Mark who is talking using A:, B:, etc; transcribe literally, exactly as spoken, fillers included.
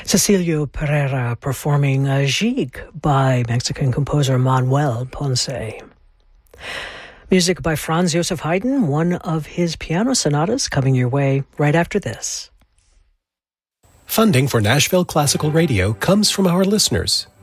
A: Cecilio Pereira performing a Jig by Mexican composer Manuel Ponce. Music by Franz Joseph Haydn, one of his piano sonatas, coming your way right after this.
B: Funding for Nashville Classical Radio comes from our listeners.